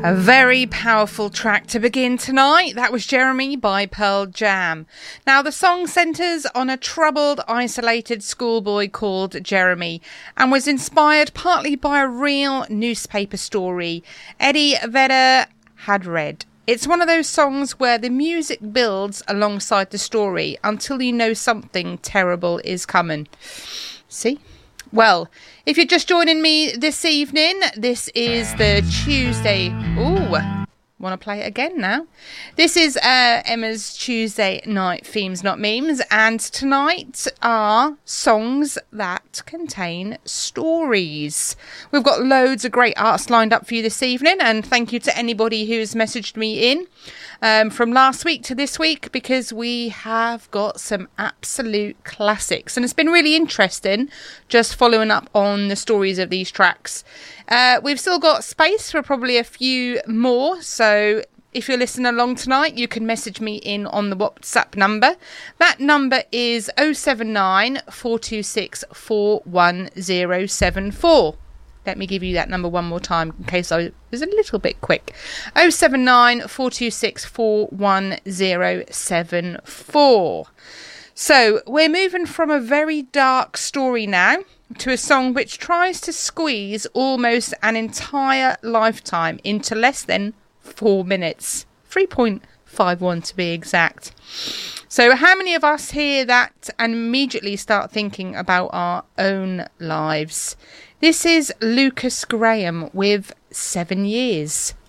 A very powerful track to begin tonight. That was Jeremy by Pearl Jam. Now, the song centres on a troubled, isolated schoolboy called Jeremy and was inspired partly by a real newspaper story Eddie Vedder had read. It's one of those songs where the music builds alongside the story until you know something terrible is coming. See? Well, if you're just joining me this evening, this is the Tuesday... Ooh, want to play it again now? This is Emma's Tuesday night themes, not memes, and tonight are songs that contain stories. We've got loads of great arts lined up for you this evening, and thank you to anybody who's messaged me in from last week to this week, because we have got some absolute classics, and it's been really interesting just following up on the stories of these tracks. We've still got space for probably a few more, so if you're listening along tonight, you can message me in on the WhatsApp number. That number is 079 426 41074. Let me give you that number one more time in case I was a little bit quick. 079 426 41074. So we're moving from a very dark story now to a song which tries to squeeze almost an entire lifetime into less than 4 minutes. 3.51 to be exact. So how many of us hear that and immediately start thinking about our own lives? This is Lucas Graham with 7 Years.